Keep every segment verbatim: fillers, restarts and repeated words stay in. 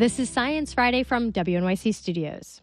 This is Science Friday from W N Y C Studios.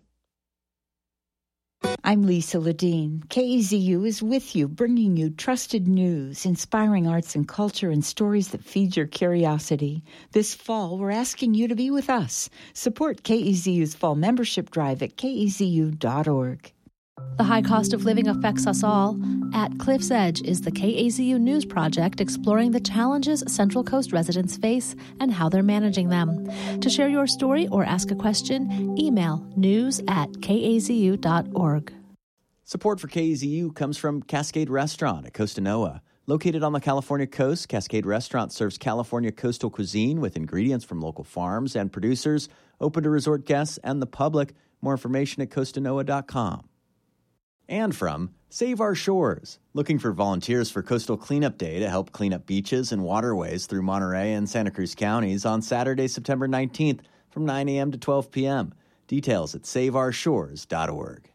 I'm Lisa Ledeen. K E Z U is with you, bringing you trusted news, inspiring arts and culture, and stories that feed your curiosity. This fall, we're asking you to be with us. Support K E Z U's fall membership drive at K E Z U dot org. The high cost of living affects us all. At Cliff's Edge is the K A Z U News Project exploring the challenges Central Coast residents face and how they're managing them. To share your story or ask a question, email news at K A Z U dot org. Support for K E Z U comes from Cascade Restaurant at Costa Noa. Located on the California coast, Cascade Restaurant serves California coastal cuisine with ingredients from local farms and producers, open to resort guests and the public. More information at costa noa dot com. And from Save Our Shores, looking for volunteers for Coastal Cleanup Day to help clean up beaches and waterways through Monterey and Santa Cruz counties on Saturday, September nineteenth from nine a.m. to twelve p.m. Details at save our shores dot org.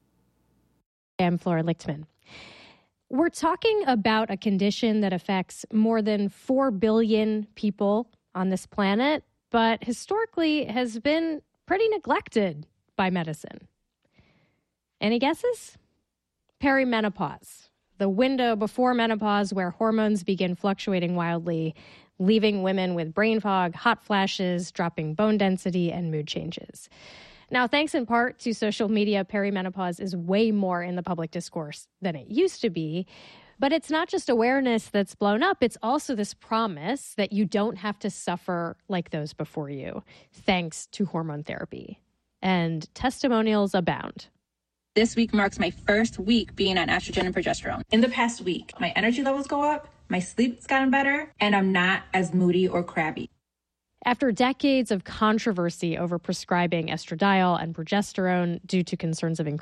I'm Flora Lichtman. We're talking about a condition that affects more than four billion people on this planet, but historically has been pretty neglected by medicine. Any guesses? Perimenopause, the window before menopause where hormones begin fluctuating wildly, leaving women with brain fog, hot flashes, dropping bone density, and mood changes. Now, thanks in part to social media, perimenopause is way more in the public discourse than it used to be. But it's not just awareness that's blown up. It's also this promise that you don't have to suffer like those before you, thanks to hormone therapy. And testimonials abound. This week marks my first week being on estrogen and progesterone. In the past week, my energy levels go up, my sleep's gotten better, and I'm not as moody or crabby. After decades of controversy over prescribing estradiol and progesterone due to concerns of